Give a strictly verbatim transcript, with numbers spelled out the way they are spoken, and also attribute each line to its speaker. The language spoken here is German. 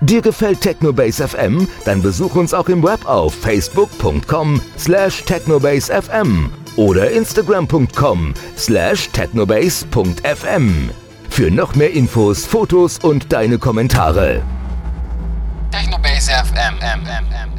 Speaker 1: Dir gefällt Technobase F M? Dann besuch uns auch im Web auf facebook punkt com slash technobase f m oder instagram punkt com slash technobase punkt f m. Für noch mehr Infos, Fotos und deine Kommentare.
Speaker 2: Technobase F M.